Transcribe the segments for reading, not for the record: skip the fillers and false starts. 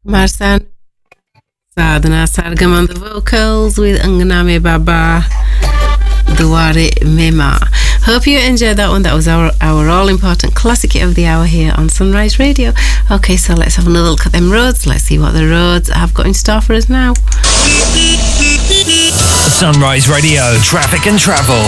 Marsan Sadhana Sargam on the vocals with Anganame Baba Duware Mema. Hope you enjoyed that one. That was our all-important classic of the hour here on Sunrise Radio. Okay, so let's have another look at them roads. Let's see what the roads have got in store for us now. Sunrise Radio, traffic and travel.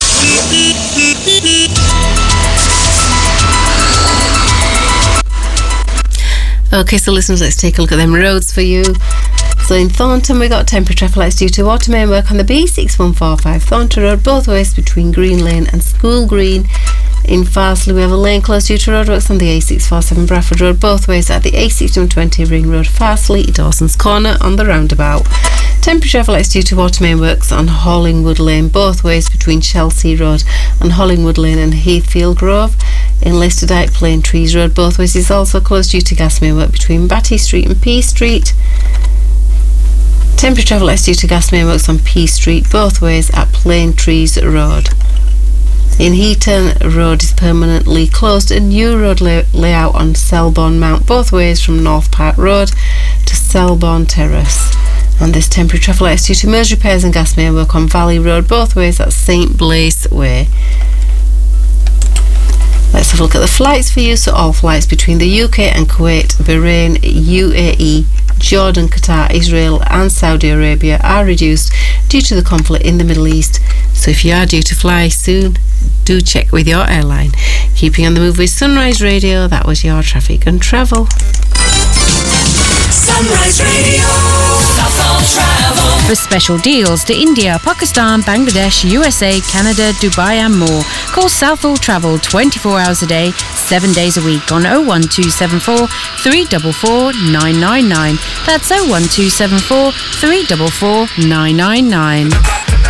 Okay, so listeners, let's take a look at them roads for you. So in Thornton, we got temporary traffic lights due to water main work on the B6145 Thornton Road, both ways between Green Lane and School Green. In Farsley, we have a lane closed due to roadworks on the A647 Bradford Road, both ways at the A6120 Ring Road, Farsley, Dawson's Corner on the roundabout. Temporary traffic lights due to water main works on Hollingwood Lane, both ways between Chelsea Road and Hollingwood Lane and Heathfield Grove. In Leicester Dyke, Plane Trees Road, both ways is also closed due to gas main work between Batty Street and P Street. Temporary traffic lights due to gas main works on P Street, both ways at Plane Trees Road. In Heaton, road is permanently closed. A new road layout on Selborne Mount, both ways from North Park Road to Selborne Terrace. And this temporary traffic lights due to merge repairs and gas main work on Valley Road, both ways at St Blaise Way. Let's have a look at the flights for you. So all flights between the UK and Kuwait, Bahrain, UAE, Jordan, Qatar, Israel and Saudi Arabia are reduced due to the conflict in the Middle East. So if you are due to fly soon, do check with your airline. Keeping on the move with Sunrise Radio, that was your traffic and travel. Sunrise Radio, Southall Travel. For special deals to India, Pakistan, Bangladesh, USA, Canada, Dubai and more, call Southall Travel 24 hours a day, 7 days a week on 01274 344 999. That's 01274 344 999.